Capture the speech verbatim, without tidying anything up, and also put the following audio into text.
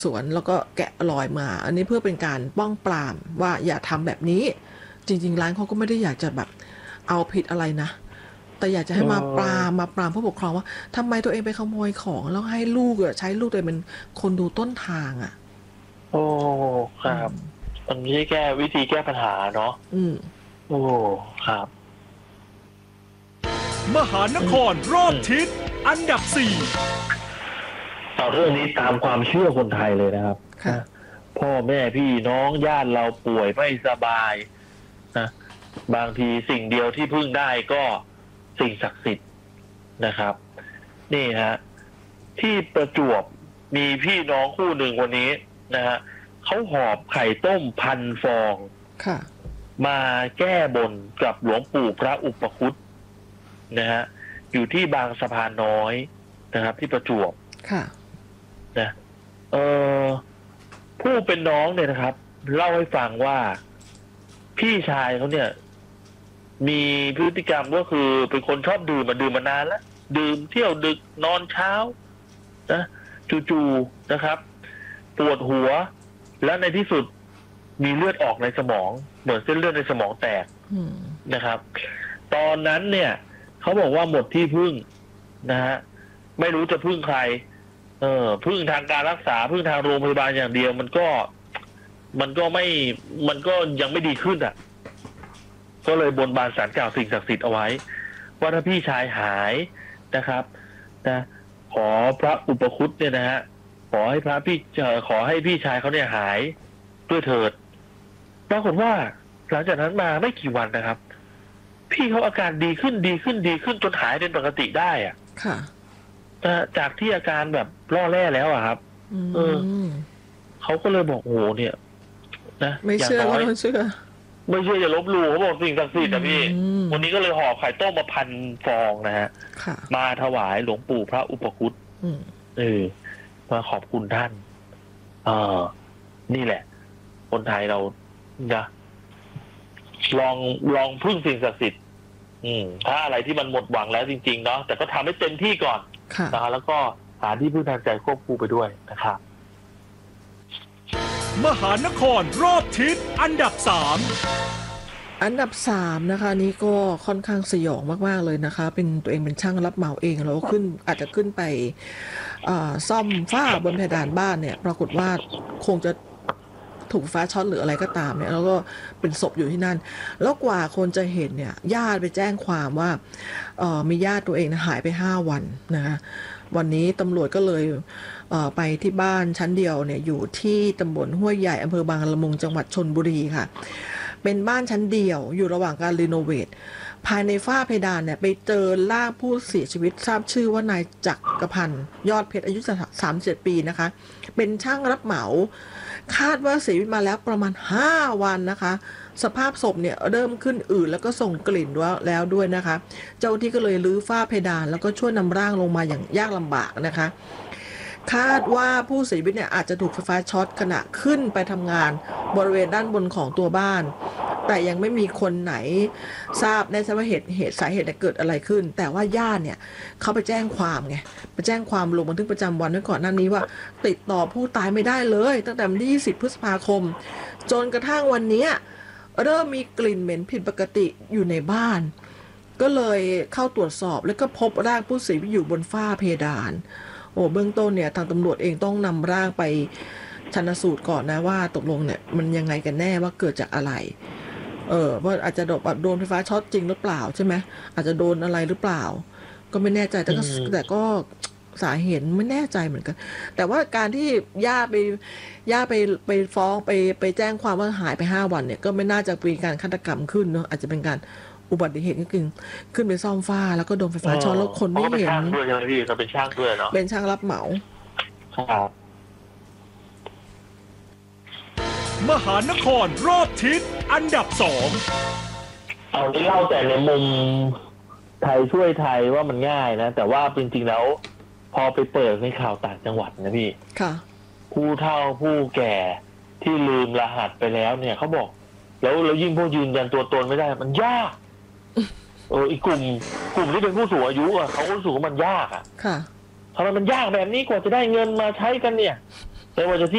สวนแล้วก็แกะรอยมา อันนี้เพื่อเป็นการป้องปรามว่าอย่าทำแบบนี้ จริง ๆ ร้านเขาก็ไม่ได้อยากจะแบบเอาผิดอะไรนะ แต่อยากจะเให้มาปรามออมาปรามผู้ปกครองว่าทำไมตัวเองไปขโมยของ แล้วให้ลูกอะ ใช้ลูกตัวเองเป็นคนดูต้นทางอะโอ้ คอรืับมมันไม่ใช่แก้ วิธีแก้ปัญหาเนาะอืมโอ้ ครับมหานอืมครรออืมบทิศอันดับ สี่เอาเรื่องนี้ตามความเชื่อคนไทยเลยนะครับค่ะนะ พ่อแม่พี่น้องญาติเราป่วยไม่สบายนะ บางทีสิ่งเดียวที่พึ่งได้ก็สิ่งศักดิ์สิทธิ์นะครับ นี่ฮะ ที่ประจวบมีพี่น้องคู่หนึ่งวันนี้นะฮะ เขาหอบไข่ต้ม พัน ฟองค่ะมาแก้บนกับหลวงปู่พระอุปคุตนะฮะ อยู่ที่บางสะพานน้อยนะครับ ที่ประจวบค่ะนะ เอ่อ ผู้เป็นน้องเนี่ยนะครับ เล่าให้ฟังว่า พี่ชายเขาเนี่ย มีพฤติกรรมก็คือเป็นคนชอบดื่มมาดื่มมานานแล้ว ดื่มเที่ยวดึกนอนเช้านะ จู่ๆนะครับ ปวดหัว และในที่สุดมีเลือดออกในสมอง เหมือนเส้นเลือดในสมองแตกอืมนะครับ ตอนนั้นเนี่ยเขาบอกว่าหมดที่พึ่งนะฮะ ไม่รู้จะพึ่งใคร เออ พึ่งทางการรักษา พึ่งทางโรงพยาบาลอย่างเดียว มันก็ มันก็ไม่ มันก็ยังไม่ดีขึ้นอ่ะ ก็เลยบนบานศาลกล่าวสิ่งศักดิ์สิทธิ์เอาไว้ ว่าถ้าพี่ชายหายนะครับนะขอพระอุปคุตเนี่ยนะฮะ ขอให้พระพี่เอ่อขอให้พี่ชายเขาเนี่ยหายด้วยเถิด ปรากฏว่าหลังจากนั้นมาไม่กี่วันนะครับ พี่เขาอาการดีขึ้นดีขึ้นดีขึ้นจนหายเป็นปกติได้อะค่ะนะจากที่อาการแบบล่อแร่แล้วอะครับอืเออมเขาก็เลยบอกโอ้โหเนี่ย นะไม่อย่าเชื่งอน้ก็อยต้องเชื่อไม่เชื่ออย่าลบหลู่เขาบอกสิ่งศักดิ์สิทธิ์อะพี่อืมวันนี้ก็เลยห่อไข่ต้มมาพันฟองนะฮะค่ะมาถวายหลวงปู่พระอุปคุตอืมเออ มาขอบคุณท่าน เออ นี่แหละ คนไทยเรานะลองลองพึ่งสิ่งศักดิ์สิทธิ์ อืม ถ้าอะไรที่มันหมดหวังแล้วจริงๆเนาะ แต่ก็ทำให้เต็มที่ก่อนค่ะนะแล้วก็หาที่พึ่งทางใจควบคู่ไปด้วยนะครับมหานครรอบทิศอันดับ สามอันดับ สาม นะคะ นี่ก็ค่อนข้างสยองมาก ๆ เลยนะคะ เป็นตัวเองเป็นช่างรับเหมาเอง แล้วก็ขึ้น อาจจะขึ้นไปเอ่อซ่อมฝ้าบนเพดานบ้านเนี่ย ปรากฏว่าคงจะถูกไฟฟ้าช็อตหรืออะไรก็ตามเนี่ย แล้วก็เป็นศพอยู่ที่นั่น แล้วกว่าคนจะเห็นเนี่ย ญาติไปแจ้งความว่าเอ่อมีญาติตัวเองน่ะหายไป ห้า วันนะคะ วันนี้ตำรวจก็เลยเอ่อไปที่บ้านชั้นเดียวเนี่ย อยู่ที่ตำบลห้วยใหญ่ อำเภอบางละมุง จังหวัดชลบุรีค่ะ เป็นบ้านชั้นเดียว อยู่ระหว่างการรีโนเวท ภายในฝ้าเพดานเนี่ย ไปเจอร่างผู้เสียชีวิต ทราบชื่อว่านายจักรพันธ์ ยอดเพชร อายุ สามสิบเจ็ด ปีนะคะ เป็นช่างรับเหมา คาดว่าเสียชีวิตมาแล้วประมาณ ห้า วันนะคะ สภาพศพเนี่ยเริ่มขึ้นอืดแล้วก็ส่งกลิ่นด้วยแล้วด้วยนะคะ เจ้าหน้าที่ก็เลยรื้อฝ้าเพดาน แล้วก็ช่วยนำร่างลงมาอย่างยากลำบากนะคะ คาดว่าผู้เสียชีวิตเนี่ยอาจจะถูกไฟฟ้าช็อตขณะขึ้นไปทำงานบริเวณด้านบนของตัวบ้าน แต่ยังไม่มีคนไหนทราบแน่ชัดว่าเหตุเหตุสาเหตุเนี่ยเกิดอะไรขึ้น แต่ว่าญาติเนี่ยเขาไปแจ้งความไง ไปแจ้งความลงบันทึกประจำวันไว้ก่อนหน้านี้ว่าติดต่อผู้ตายไม่ได้เลย ตั้งแต่วันที่ ยี่สิบ พฤษภาคม จนกระทั่งวันเนี้ยเริ่มมีกลิ่นเหม็นผิดปกติอยู่ในบ้าน ก็เลยเข้าตรวจสอบแล้วก็พบร่างผู้เสียชีวิตอยู่บนฝ้าเพดาน โอ้เบื้องต้นเนี่ยทางตำรวจเองต้องนำร่างไปชันสูตรก่อนนะว่าตกลงเนี่ยมันยังไงกันแน่ว่าเกิดจากอะไร เออว่าอาจจะโดนแบบโดนไฟฟ้าช็อตจริงหรือเปล่าใช่ไหมอาจจะโดนอะไรหรือเปล่า ก็ไม่แน่ใจแต่ก็อืมแต่ก็สาเหตุไม่แน่ใจเหมือนกัน แต่ว่าการที่ย่าไปย่าไปไปฟ้องไปไปแจ้งความว่าหายไปห้าวันเนี่ยก็ไม่น่าจะเป็นการฆาตกรรมขึ้นเนาะอาจจะเป็นการอุบัติเหตุก็คือขึ้นไปซ่อมฝ้าแล้วก็โดนไฟฟ้าช็อตแล้วคนไม่เขาก็เป็นเห็นช่างด้วยใช่ไหมพี่เขาเป็นช่างด้วยเนาะเป็นช่างรับเหมาครับมหานครรอบทิศอันดับ สองเอาที่เล่าแต่ในมุมไทยช่วยไทยว่ามันง่ายนะ แต่ว่าจริงๆแล้ว พอไปเปิดในข่าวต่างจังหวัดนะพี่ค่ะผู้เฒ่าผู้แก่ที่ลืมรหัสไปแล้วเนี่ยเขาบอก แล้วแล้วยิ่งพวกยืนยันตัวตนไม่ได้ มันยาก เอออีกกลุ่มกลุ่มที่เป็นผู้สูงอายุอ่ะเขาก็รู้สึกว่ามันยากอ่ะค่ะทำไมมันยากแบบนี้กว่าจะได้เงินมาใช้กันเนี่ยไม่ว่าจะที่